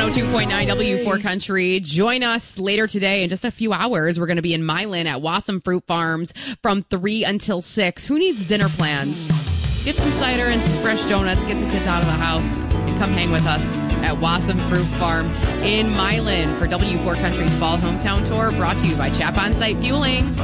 102.9 W4 Country. Join us later today in just a few hours. We're going to be in Milan at Wassum Fruit Farms from 3 until 6. Who needs dinner plans? Get some cider and some fresh donuts. Get the kids out of the house and come hang with us at Wassum Fruit Farm in Milan for W4 Country's Fall Hometown Tour, brought to you by Chap On Site Fueling.